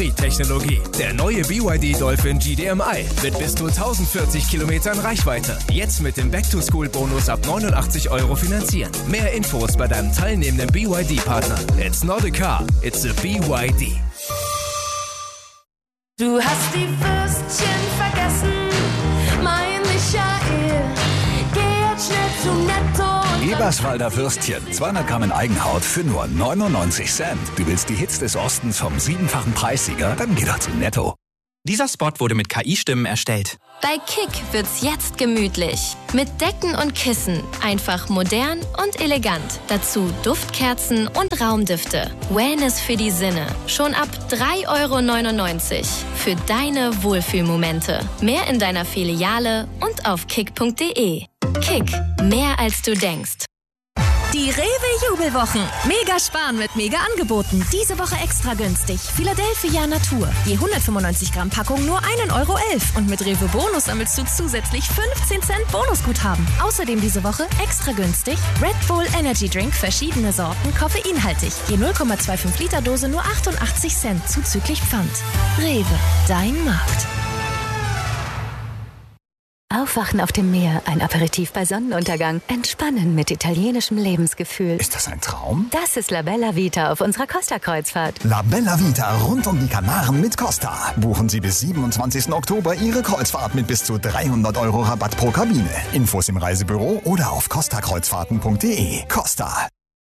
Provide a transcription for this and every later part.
Hybrid-Technologie. Der neue BYD Dolphin GDMI mit bis zu 1040 Kilometern Reichweite. Jetzt mit dem Back-to-School-Bonus ab 89 € finanzieren. Mehr Infos bei deinem teilnehmenden BYD-Partner. It's not a car, it's a BYD. Du hast die Würstchen vergessen, mein Michael. Geh jetzt schnell zu Netto. Eberswalder Würstchen, 200 Gramm in Eigenhaut für nur 99 Cent. Du willst die Hits des Ostens vom 7-fachen Preissieger? Dann geh doch zu Netto. Dieser Spot wurde mit KI-Stimmen erstellt. Bei Kick wird's jetzt gemütlich. Mit Decken und Kissen. Einfach modern und elegant. Dazu Duftkerzen und Raumdüfte. Wellness für die Sinne. Schon ab 3,99 € für deine Wohlfühlmomente. Mehr in deiner Filiale und auf kick.de. Kick. Mehr als du denkst. Die Rewe-Jubelwochen. Mega sparen mit Mega-Angeboten. Diese Woche extra günstig. Philadelphia Natur. Je 195 Gramm Packung nur 1,11 € Und mit Rewe Bonus sammelst du zusätzlich 15 Cent Bonusguthaben. Außerdem diese Woche extra günstig Red Bull Energy Drink, verschiedene Sorten, koffeinhaltig. Je 0,25 Liter Dose nur 88 Cent zuzüglich Pfand. Rewe, dein Markt. Aufwachen auf dem Meer, ein Aperitif bei Sonnenuntergang, entspannen mit italienischem Lebensgefühl. Ist das ein Traum? Das ist La Bella Vita auf unserer Costa-Kreuzfahrt. La Bella Vita rund um die Kanaren mit Costa. Buchen Sie bis 27. Oktober Ihre Kreuzfahrt mit bis zu 300 € Rabatt pro Kabine. Infos im Reisebüro oder auf costakreuzfahrten.de. Costa.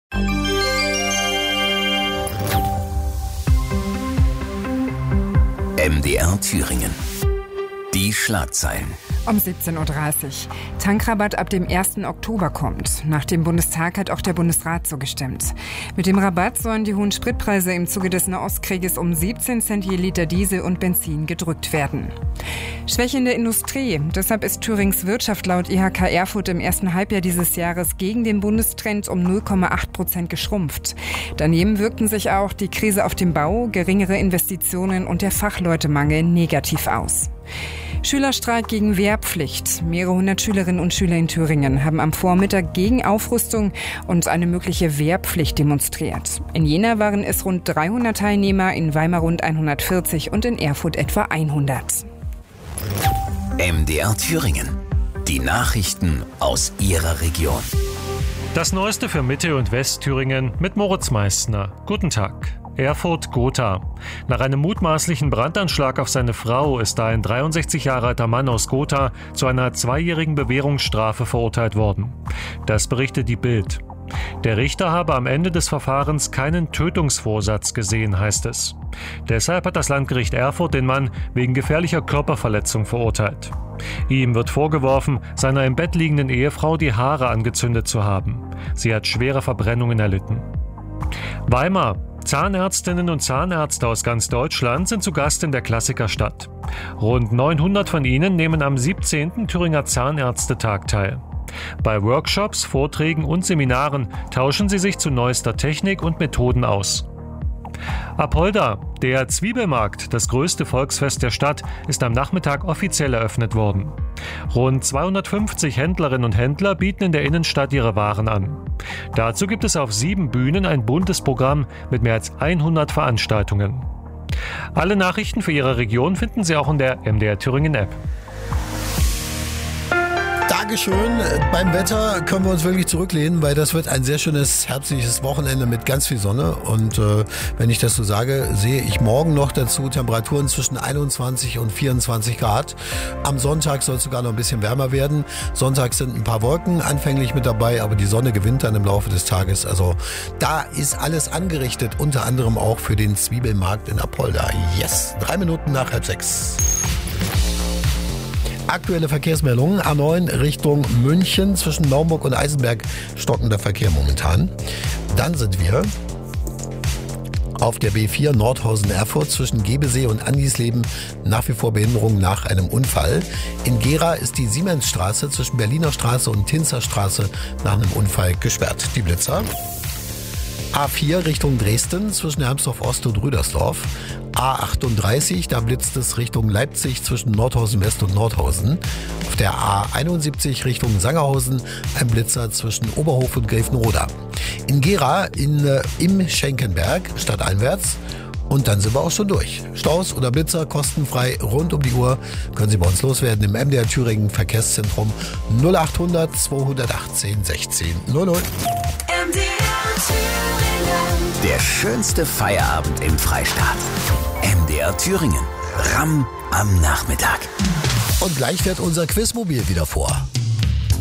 MDR Thüringen. Die Schlagzeilen. Um 17:30 Uhr. Tankrabatt ab dem 1. Oktober kommt. Nach dem Bundestag hat auch der Bundesrat so gestimmt. Mit dem Rabatt sollen die hohen Spritpreise im Zuge des Nahostkrieges um 17 Cent je Liter Diesel und Benzin gedrückt werden. Schwächende Industrie. Deshalb ist Thürings Wirtschaft laut IHK Erfurt im ersten Halbjahr dieses Jahres gegen den Bundestrend um 0,8% geschrumpft. Daneben wirkten sich auch die Krise auf dem Bau, geringere Investitionen und der Fachleutemangel negativ aus. Schülerstreik gegen Wehrpflicht. Mehrere hundert Schülerinnen und Schüler in Thüringen haben am Vormittag gegen Aufrüstung und eine mögliche Wehrpflicht demonstriert. In Jena waren es rund 300 Teilnehmer, in Weimar rund 140 und in Erfurt etwa 100. MDR Thüringen. Die Nachrichten aus Ihrer Region. Das Neueste für Mitte- und Westthüringen mit Moritz Meissner. Guten Tag. Erfurt-Gotha. Nach einem mutmaßlichen Brandanschlag auf seine Frau ist ein 63 Jahre alter Mann aus Gotha zu einer 2-jährigen Bewährungsstrafe verurteilt worden. Das berichtet die Bild. Der Richter habe am Ende des Verfahrens keinen Tötungsvorsatz gesehen, heißt es. Deshalb hat das Landgericht Erfurt den Mann wegen gefährlicher Körperverletzung verurteilt. Ihm wird vorgeworfen, seiner im Bett liegenden Ehefrau die Haare angezündet zu haben. Sie hat schwere Verbrennungen erlitten. Weimar. Zahnärztinnen und Zahnärzte aus ganz Deutschland sind zu Gast in der Klassikerstadt. Rund 900 von ihnen nehmen am 17. Thüringer Zahnärztetag teil. Bei Workshops, Vorträgen und Seminaren tauschen sie sich zu neuester Technik und Methoden aus. Apolda, der Zwiebelmarkt, das größte Volksfest der Stadt, ist am Nachmittag offiziell eröffnet worden. Rund 250 Händlerinnen und Händler bieten in der Innenstadt ihre Waren an. Dazu gibt es auf 7 Bühnen ein buntes Programm mit mehr als 100 Veranstaltungen. Alle Nachrichten für Ihre Region finden Sie auch in der MDR Thüringen App. Dankeschön. Beim Wetter können wir uns wirklich zurücklehnen, weil das wird ein sehr schönes herbstliches Wochenende mit ganz viel Sonne. Und wenn ich das so sage, sehe ich morgen noch dazu Temperaturen zwischen 21 und 24 Grad. Am Sonntag soll es sogar noch ein bisschen wärmer werden. Sonntag sind ein paar Wolken anfänglich mit dabei, aber die Sonne gewinnt dann im Laufe des Tages. Also da ist alles angerichtet, unter anderem auch für den Zwiebelmarkt in Apolda. Yes, 3 Minuten nach 5:30. Aktuelle Verkehrsmeldungen. A9 Richtung München zwischen Naumburg und Eisenberg stockender Verkehr momentan. Dann sind wir auf der B4 Nordhausen-Erfurt zwischen Gebesee und Andisleben nach wie vor Behinderung nach einem Unfall. In Gera ist die Siemensstraße zwischen Berliner Straße und Tinzerstraße nach einem Unfall gesperrt. Die Blitzer. A4 Richtung Dresden zwischen Hermsdorf-Ost und Rüdersdorf. A38, da blitzt es Richtung Leipzig zwischen Nordhausen West und Nordhausen. Auf der A71 Richtung Sangerhausen ein Blitzer zwischen Oberhof und Gräfenroda. In Gera im Schenkenberg stadteinwärts Und dann sind wir auch schon durch. Staus oder Blitzer kostenfrei rund um die Uhr können Sie bei uns loswerden im MDR Thüringen Verkehrszentrum 0800 218 16 00. MDR Thüringen. Der schönste Feierabend im Freistaat. MDR Thüringen. RAM am Nachmittag. Und gleich fährt unser Quizmobil wieder vor.